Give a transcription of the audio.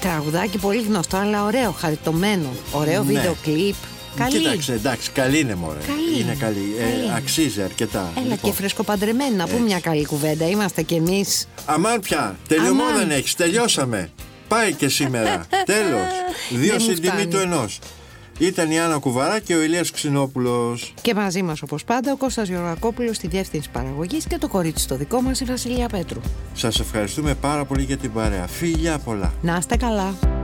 Τραγουδάκι πολύ γνωστό, αλλά ωραίο, χαριτωμένο. Ωραίο βίντεο κλιπ. Καλή. Κοίταξε, εντάξει, καλή είναι μωρέ. Καλή. Είναι καλή. Αξίζει αρκετά. Έλα, λοιπόν, και φρεσκοπαντρεμένη, να πούμε μια καλή κουβέντα. Είμαστε κι εμείς. Αμάν πια. Τελειωμό Αμάν. δεν έχεις. Τελειώσαμε. Πάει και σήμερα. Τέλος. 2 μου στην τιμή φτάνει. του 1. Ήταν η Άννα Κουβαρά και ο Ηλίας Ξινόπουλος. Και μαζί μας, όπως πάντα, ο Κώστας Γεωργακόπουλος στη διεύθυνση παραγωγής και το κορίτσι το δικό μας, η Βασιλεία Πέτρου. Σας ευχαριστούμε πάρα πολύ για την παρέα. Φιλιά πολλά. Να είστε καλά.